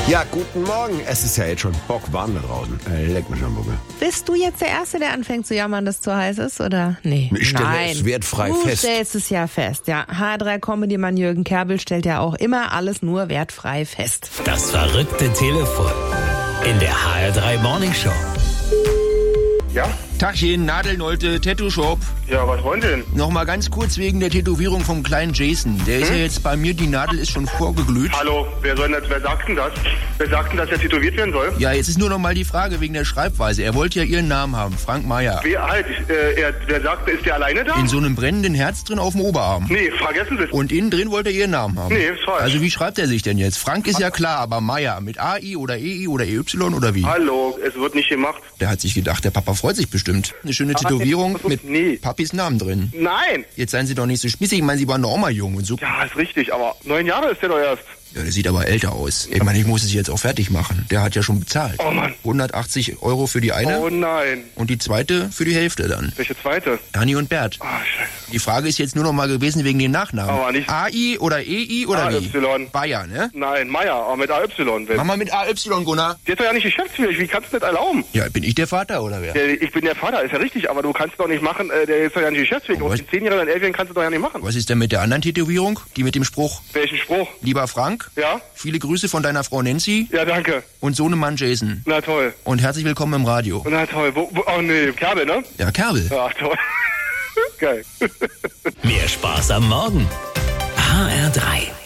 Ja, guten Morgen. Es ist ja jetzt schon bockwarm da draußen. Leck mich am Buckel. Bist du jetzt der Erste, der anfängt zu jammern, dass es zu heiß ist, oder? Nee. Ich stelle Nein. es wertfrei Du fest. stellst es ja fest, ja. HR3-Comedy-Mann Jürgen Kerbel stellt ja auch immer alles nur wertfrei fest. Das verrückte Telefon in der HR3 Morning Show. Ja? Tachchen, Nadelnolte, Tattoo-Shop. Ja, was wollen Sie denn? Nochmal ganz kurz wegen der Tätowierung vom kleinen Jason. Der ist ja jetzt bei mir, die Nadel ist schon vorgeglüht. Hallo, wer sagt denn das? Wer sagt denn, dass er tätowiert werden soll? Ja, jetzt ist nur noch mal die Frage wegen der Schreibweise. Er wollte ja Ihren Namen haben, Frank Meyer. Wer sagt, ist der alleine da? In so einem brennenden Herz drin auf dem Oberarm. Nee, vergessen Sie es. Und innen drin wollte er Ihren Namen haben. Nee, ist falsch. Also wie schreibt er sich denn jetzt? Frank ist ja klar, aber Meyer mit AI oder EI oder EY oder wie? Hallo, es wird nicht gemacht. Der hat sich gedacht, der Papa freut sich bestimmt. Eine schöne Tätowierung mit Papis Namen drin. Nein! Jetzt seien Sie doch nicht so spießig. Ich meine, Sie waren doch auch mal jung und so. Ja, ist richtig, aber 9 Jahre ist der doch erst. Ja, der sieht aber älter aus. Ich meine, ich muss es jetzt auch fertig machen. Der hat ja schon bezahlt. Oh Mann. 180 € für die eine Oh nein. und die zweite für die Hälfte dann. Welche zweite? Ernie und Bert. Ah, scheiße. Die Frage ist jetzt nur noch mal gewesen wegen den Nachnamen. Aber nicht- AI oder EI oder wie? AY. Bayer, ne? Nein, Meier, aber mit AY. Mach mal mit AY, Gunnar. Der ist doch ja nicht geschäftsführer. Wie kannst du das erlauben? Ja, bin ich der Vater oder wer? Ich bin der Vater, ist ja richtig, aber du kannst doch nicht machen, der ist doch ja nicht geschäftsführer. Oh, Und was? den 10-Jährigen und 11-Jährigen kannst du doch ja nicht machen. Was ist denn mit der anderen Tätowierung? Die mit dem Spruch, Welchen Spruch? lieber Frank, Ja? viele Grüße von deiner Frau Nancy Ja, danke. und Sohnemann Jason. Na toll. Und herzlich willkommen im Radio. Na toll. Oh nee, Kerbel, ne? Ja, Kerbel. Ja, toll. Geil. Mehr Spaß am Morgen. HR3.